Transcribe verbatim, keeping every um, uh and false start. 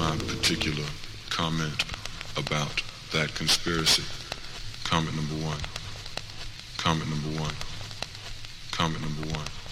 my particular comment about that conspiracy. Comment number one. Comment number one. Comment number one.